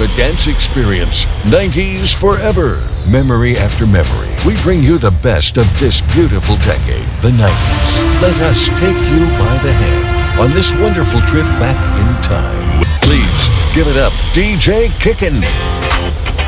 dance experience. 90s forever. Memory after memory. We bring you the best of this beautiful decade, the 90s. Let us take you by the hand on this wonderful trip back in time. Please give it up, DJ Kickin'.